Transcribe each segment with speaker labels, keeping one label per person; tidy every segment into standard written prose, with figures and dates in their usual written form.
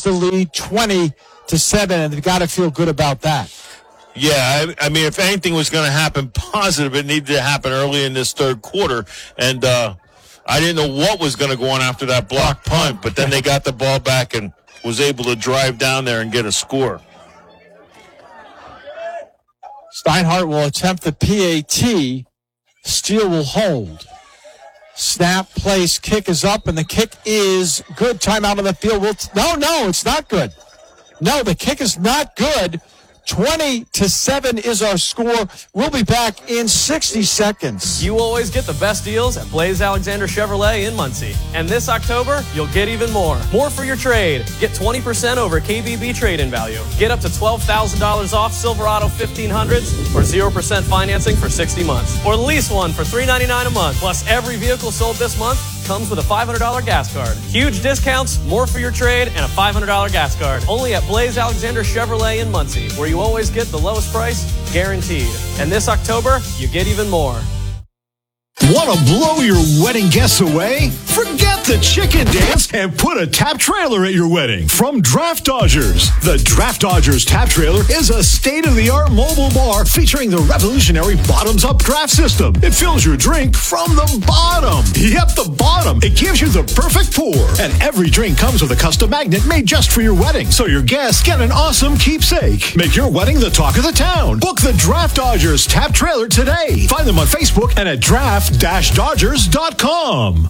Speaker 1: the lead 20-7, and they've got to feel good about that.
Speaker 2: Yeah, I mean, if anything was going to happen positive, it needed to happen early in this third quarter. And I didn't know what was going to go on after that block punt, but then they got the ball back and was able to drive down there and get a score.
Speaker 1: Steinhardt will attempt the PAT. Steele will hold. Snap, place, kick is up, and the kick is good. Timeout on the field. No, it's not good. No, the kick is not good. 20-7 is our score. We'll be back in 60 seconds.
Speaker 3: You always get the best deals at Blaze Alexander Chevrolet in Muncie. And this October, you'll get even more. More for your trade. Get 20% over KBB trade-in value. Get up to $12,000 off Silverado 1500s or 0% financing for 60 months. Or lease one for $399 a month. Plus, every vehicle sold this month comes with a $500 gas card. Huge discounts, more for your trade, and a $500 gas card. Only at Blaze Alexander Chevrolet in Muncie, where you always get the lowest price, guaranteed. And this October, you get even more.
Speaker 4: Want to blow your wedding guests away? Forget the chicken dance and put a tap trailer at your wedding from Draft Dodgers. The Draft Dodgers tap trailer is a state-of-the-art mobile bar featuring the revolutionary bottoms-up draft system. It fills your drink from the bottom. Yep, the bottom. It gives you the perfect pour. And every drink comes with a custom magnet made just for your wedding, so your guests get an awesome keepsake. Make your wedding the talk of the town. Book the Draft Dodgers tap trailer today. Find them on Facebook and at draft-dodgers.com.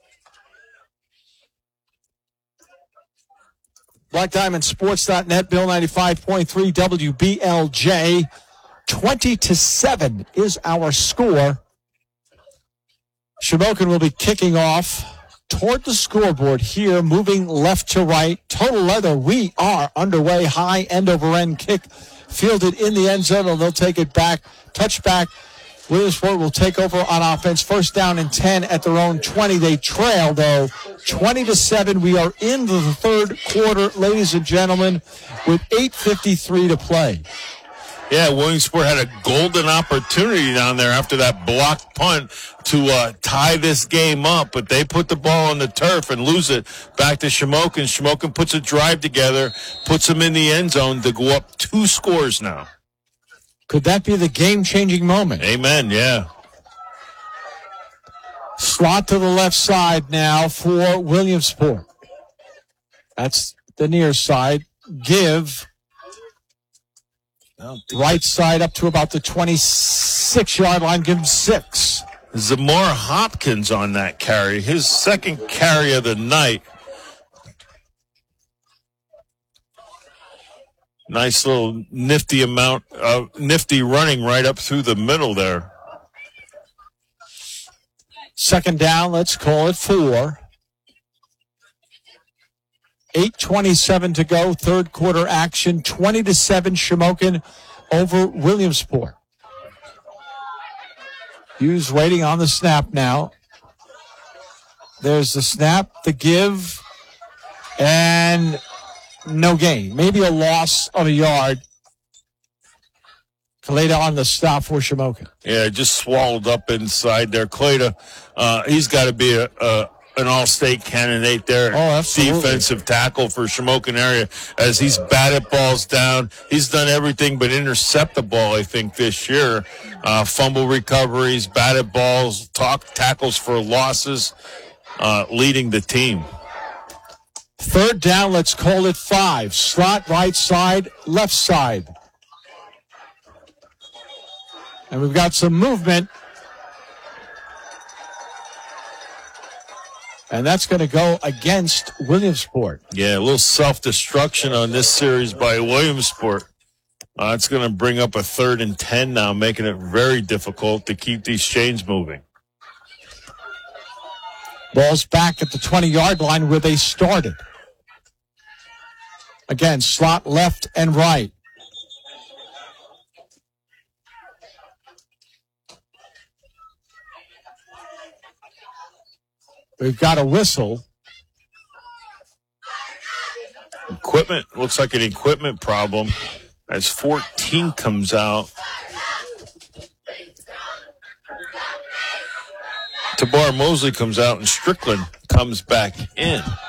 Speaker 1: BlackDiamondSports.net, Bill 95.3 WBLJ. 20-7 is our score. Shamokin will be kicking off toward the scoreboard here, moving left to right. Total leather, we are underway. High end-over-end kick fielded in the end zone, and they'll take it back. Touchback. Williamsport will take over on offense. First down and 10 at their own 20. They trail, though, 20-7. We are into the third quarter, ladies and gentlemen, with 8:53 to play.
Speaker 2: Yeah, Williamsport had a golden opportunity down there after that blocked punt to tie this game up, but they put the ball on the turf and lose it back to Shamokin. Shamokin puts a drive together, puts them in the end zone to go up 2 scores now.
Speaker 1: Could that be the game-changing moment?
Speaker 2: Amen, yeah.
Speaker 1: Slot to the left side now for Williamsport. That's the near side. Give. Right side up to about the 26-yard line. Give him 6.
Speaker 2: Zamar Hopkins on that carry. His second carry of the night. Nice little nifty amount of nifty running right up through the middle there.
Speaker 1: Second down, let's call it 4. 8:27 to go, third quarter action, 20-7 Shamokin over Williamsport. Hughes waiting on the snap now. There's the snap, the give, and no gain. Maybe a loss of a yard. Kaleda on the stop for Shamokin.
Speaker 2: Yeah, just swallowed up inside there. Kaleda, he's got to be an all-state candidate there.
Speaker 1: Oh, absolutely.
Speaker 2: Defensive tackle for Shamokin area as he's batted balls down. He's done everything but intercept the ball, I think, this year. Fumble recoveries, batted balls, tackles for losses, leading the team.
Speaker 1: Third down, let's call it 5. Slot, right side, left side. And we've got some movement. And that's going to go against Williamsport.
Speaker 2: Yeah, a little self-destruction on this series by Williamsport. It's going to bring up a 3rd and 10 now, making it very difficult to keep these chains moving.
Speaker 1: Ball's back at the 20-yard line where they started. Again, slot left and right. We've got a whistle.
Speaker 2: Equipment, looks like an equipment problem as 14 comes out. Tabar Mosley comes out and Strickland comes back in.